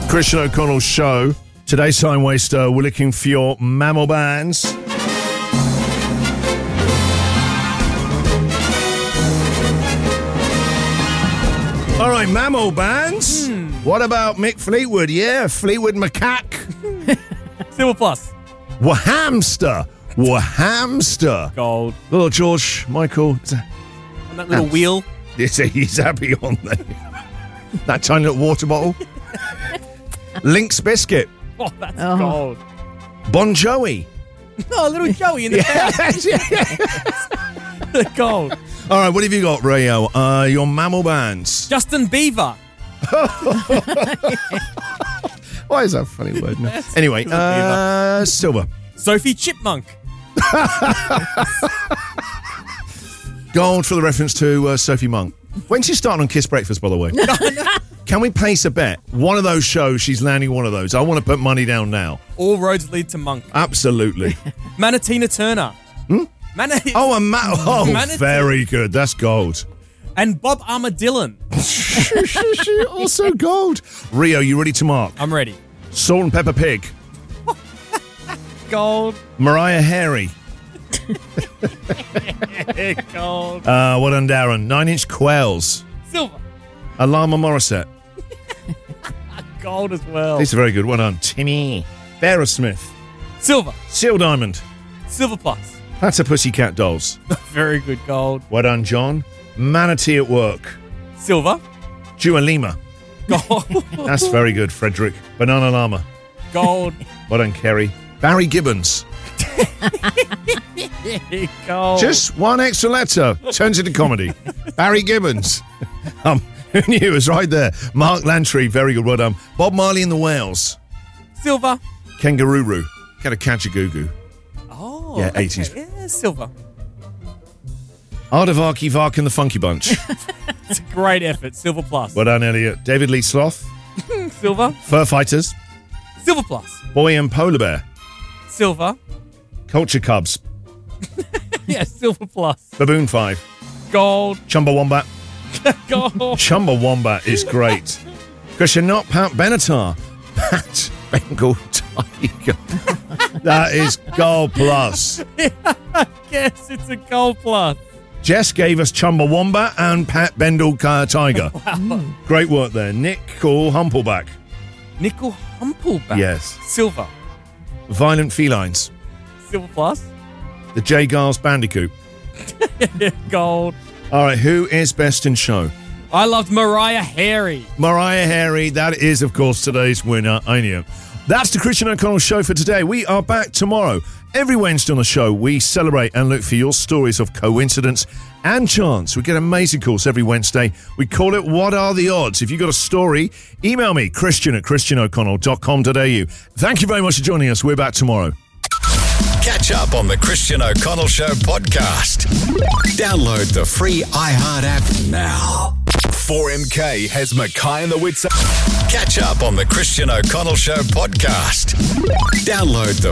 Christian O'Connell Show. Today's Time Waster, we're looking for your mammal bands. All right, mammal bands. What about Mick Fleetwood? Yeah, Fleetwood Macaque. Silver plus. Wahamster. Wahamster. Gold. Little George Michael. And that little wheel. He's happy on there. That tiny little water bottle. Lynx Biscuit. Oh, that's gold. Bon Jovi. Oh, little Joey in the back. Gold. All right, what have you got, Rayo? Your mammal bands. Justin Bieber. Why is that a funny word? No. Anyway, silver. Sophie Chipmunk. Gold for the reference to Sophie Monk. When's she starting on Kiss Breakfast, by the way? Can we place a bet? One of those shows, she's landing one of those. I want to put money down now. All roads lead to Monk. Absolutely. Manatina Turner. Manatee. Very good. That's gold. And Bob Armadillon. Also gold. Rio, you ready to mark? I'm ready. Salt and Pepper Pig. Gold. Mariah Harry. Gold. Well done, Darren. 9 Inch Quails. Silver. Alama Morissette. Gold as well. These are very good. Well done. Timmy. Aerosmith. Silver. Seal Diamond. Silver plus. That's a Pussycat Dolls. Very good. Gold. Well done, John. Manatee at Work. Silver. Dua Lima. Gold. That's very good, Frederick. Banana Llama. Gold. Well done, Kerry. Barry Gibbons. Gold. Just one extra letter turns into comedy. Barry Gibbons. Who knew it was right there? Mark Lantry, very good. Well done. Bob Marley and the Whales. Silver. Kangaroo. Got a catch a goo goo. Oh. Yeah, okay. 80s. Yeah, silver. Ardavaki Vark and the Funky Bunch. It's a great effort. Silver plus. Well done, Elliot. David Lee Sloth. Silver. Fur Fighters. Silver plus. Boy and Polar Bear. Silver. Culture Cubs. Yeah, silver plus. Baboon 5. Gold. Chumbawamba. Gold. Chumbawamba is great. Because you're not Pat Benatar. Pat Bengal Tiger. That is gold plus. Yes, it's a gold plus. Jess gave us Chumbawamba and Pat Bendel Tiger. Wow. Great work there. Nickel Humpleback. Nickel Humpleback. Yes. Silver. Violent Felines. Silver plus. The J. Giles Bandicoot. Gold. All right, who is best in show? I loved Mariah Harry. Mariah Harry, that is, of course, today's winner. I knew. That's the Christian O'Connell Show for today. We are back tomorrow. Every Wednesday on the show, we celebrate and look for your stories of coincidence and chance. We get amazing calls every Wednesday. We call it What Are the Odds? If you've got a story, email me, christian@christianoconnell.com.au. Thank you very much for joining us. We're back tomorrow. Catch up on the Christian O'Connell Show podcast. Download the free iHeart app now. 4MK has Mackay and the Wits. Catch up on the Christian O'Connell Show podcast. Download the